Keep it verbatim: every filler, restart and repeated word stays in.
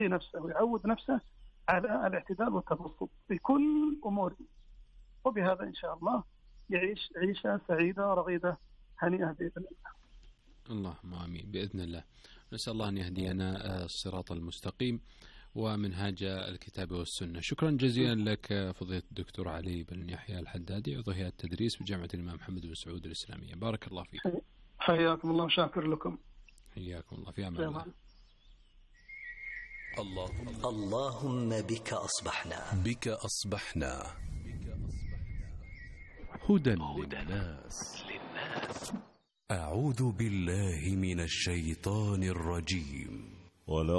نفسه ويعود نفسه على الاعتدال والتبسط في كل أموره، وبهذا إن شاء الله يعيش عيشة سعيدة رغيدة هنيئة بإذن الله. اللهم آمين بإذن الله. نسأل الله أن يهدينا الصراط المستقيم ومنهاج الكتاب والسنة. شكرا جزيلا لك فضيلة الدكتور علي بن يحيى الحدادي، عضو هيئة التدريس بجامعة الإمام محمد بن سعود الإسلامية. بارك الله فيك. حياكم الله وشاكر لكم. حياكم الله، في أمان الله. اللهم اللهم بك أصبحنا بك أصبحنا هدى للناس. أعوذ بالله من الشيطان الرجيم. ولو